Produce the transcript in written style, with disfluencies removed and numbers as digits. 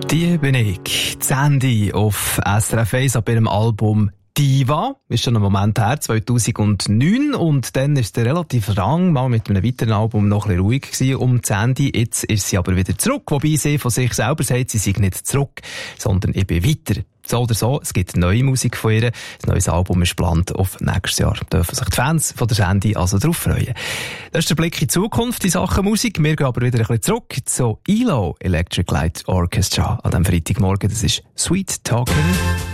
Die bin ich, Sandy auf SRF 1 ab ihrem Album Diva. Ist schon ein Moment her, 2009. Und dann ist der relativ lang mal mit einem weiteren Album noch ein bisschen ruhig gewesen um Sandy. Jetzt ist sie aber wieder zurück. Wobei sie von sich selber sagt, sie sei nicht zurück, sondern eben weiter. So oder so, es gibt neue Musik von ihr. Das neues Album ist geplant auf nächstes Jahr. Da dürfen sich die Fans von der Sandy also drauf freuen. Das ist der Blick in die Zukunft in Sachen Musik. Wir gehen aber wieder ein bisschen zurück zu ELO Electric Light Orchestra an diesem Freitagmorgen. Das ist Sweet Talking.